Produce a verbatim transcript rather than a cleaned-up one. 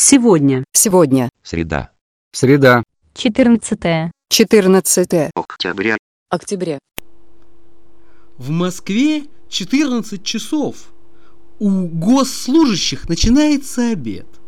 Сегодня. Сегодня. Среда. Среда. четырнадцатое. четырнадцатое. Октября. Октября. В Москве четырнадцать часов. У госслужащих начинается обед.